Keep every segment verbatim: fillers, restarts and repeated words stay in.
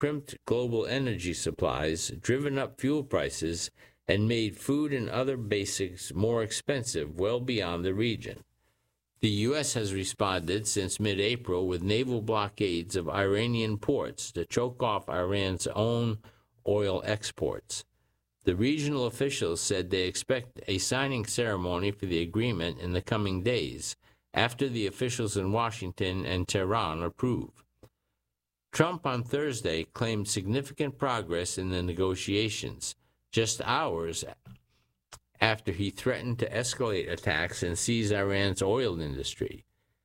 crimped global energy supplies, driven up fuel prices, and made food and other basics more expensive well beyond the region. The U S has responded since mid-April with naval blockades of Iranian ports to choke off Iran's own oil exports. The regional officials said they expect a signing ceremony for the agreement in the coming days, after the officials in Washington and Tehran approve. Trump on Thursday claimed significant progress in the negotiations, just hours after he threatened to escalate attacks and seize Iran's oil industry.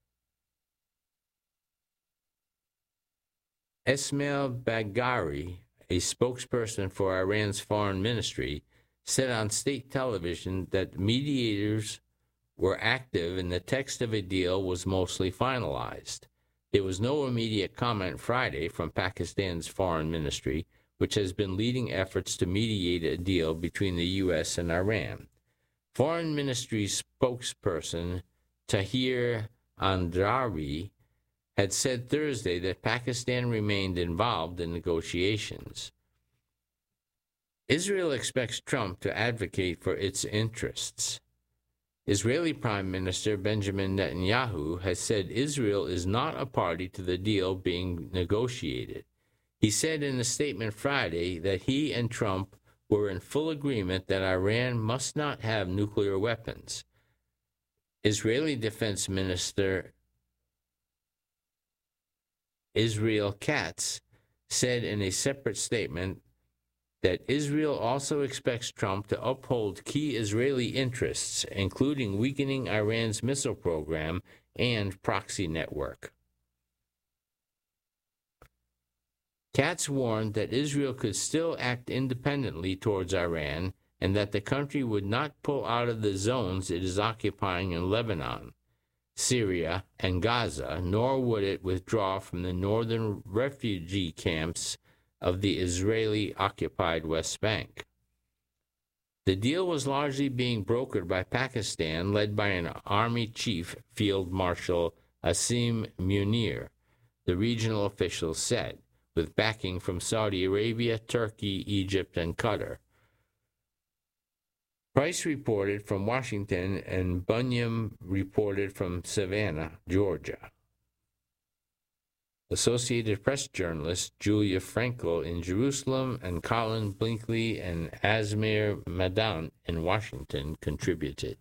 Esmail Bagheri, a spokesperson for Iran's foreign ministry, said on state television that mediators were active and the text of a deal was mostly finalized. There was no immediate comment Friday from Pakistan's foreign ministry, which has been leading efforts to mediate a deal between the U S and Iran. Foreign Ministry spokesperson Tahir Andrawi had said Thursday that Pakistan remained involved in negotiations. Israel expects Trump to advocate for its interests. Israeli Prime Minister Benjamin Netanyahu has said Israel is not a party to the deal being negotiated. He said in a statement Friday that he and Trump were in full agreement that Iran must not have nuclear weapons. Israeli Defense Minister Israel Katz said in a separate statement that Israel also expects Trump to uphold key Israeli interests, including weakening Iran's missile program and proxy network. Katz warned that Israel could still act independently towards Iran and that the country would not pull out of the zones it is occupying in Lebanon, Syria, and Gaza, nor would it withdraw from the northern refugee camps of the Israeli-occupied West Bank. The deal was largely being brokered by Pakistan, led by an army chief, Field Marshal Asim Munir, the regional officials said, with backing from Saudi Arabia, Turkey, Egypt, and Qatar. Price reported from Washington and Bunyam reported from Savannah, Georgia. Associated Press journalists Julia Frankel in Jerusalem and Colin Blinkley and Asmir Madan in Washington contributed.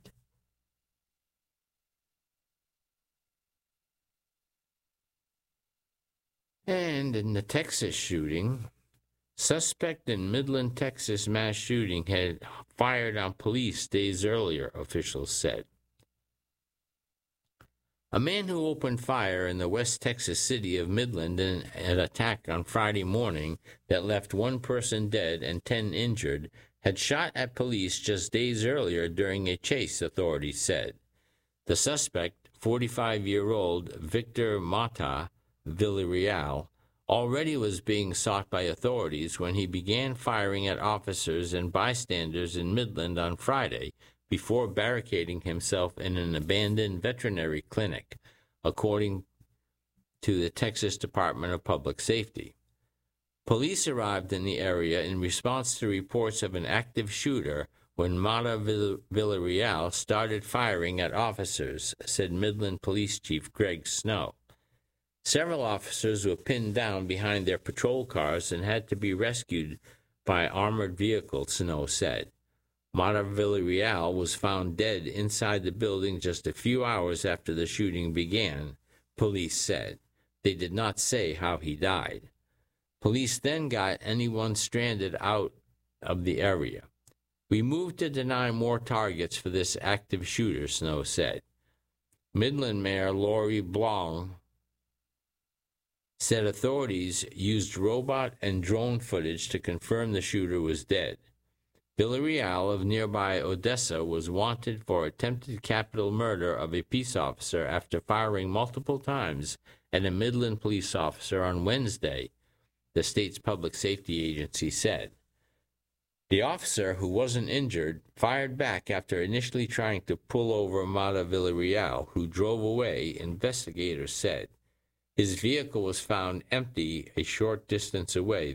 And in the Texas shooting, suspect in Midland, Texas mass shooting had fired on police days earlier, officials said. A man who opened fire in the West Texas city of Midland in an attack on Friday morning that left one person dead and ten injured had shot at police just days earlier during a chase, authorities said. The suspect, forty-five-year-old Victor Mata Villarreal, already was being sought by authorities when he began firing at officers and bystanders in Midland on Friday before barricading himself in an abandoned veterinary clinic, according to the Texas Department of Public Safety. Police arrived in the area in response to reports of an active shooter when Mata Villarreal started firing at officers, said Midland Police Chief Greg Snow. Several officers were pinned down behind their patrol cars and had to be rescued by armored vehicles, Snow said. Mata Villarreal was found dead inside the building just a few hours after the shooting began, police said. They did not say how he died. Police then got anyone stranded out of the area. We moved to deny more targets for this active shooter, Snow said. Midland Mayor Lori Blong said authorities used robot and drone footage to confirm the shooter was dead. Villarreal of nearby Odessa was wanted for attempted capital murder of a peace officer after firing multiple times at a Midland police officer on Wednesday, the state's public safety agency said. The officer, who wasn't injured, fired back after initially trying to pull over Mata Villarreal, who drove away, investigators said. His vehicle was found empty a short distance away.